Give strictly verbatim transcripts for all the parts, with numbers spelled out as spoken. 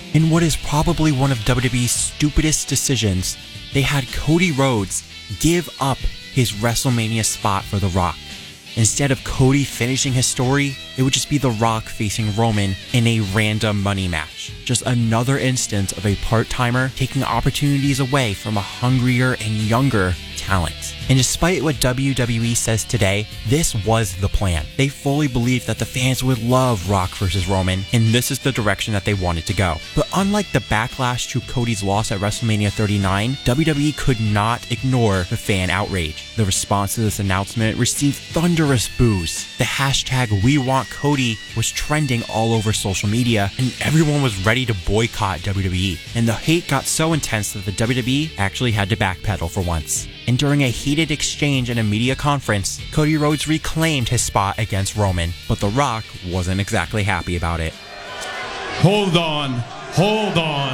In what is probably one of W W E's stupidest decisions, they had Cody Rhodes give up his WrestleMania spot for The Rock. Instead of Cody finishing his story, it would just be The Rock facing Roman in a random money match. Just another instance of a part-timer taking opportunities away from a hungrier and younger talent. And despite what W W E says today, this was the plan. They fully believed that the fans would love Rock versus Roman, and this is the direction that they wanted to go. But unlike the backlash to Cody's loss at WrestleMania thirty-nine, W W E could not ignore the fan outrage. The response to this announcement received thunderous boos. The hashtag We Want Cody was trending all over social media, and everyone was ready to boycott W W E. And the hate got so intense that the W W E actually had to backpedal for once. And during a heated exchange in a media conference, Cody Rhodes reclaimed his spot against Roman, but The Rock wasn't exactly happy about it. Hold on, hold on.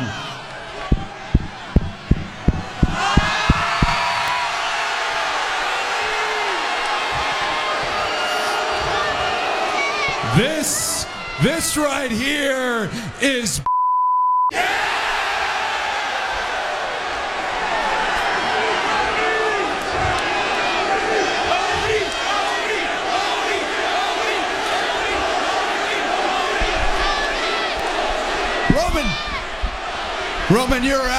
This, this right here is Roman, Roman, you're out.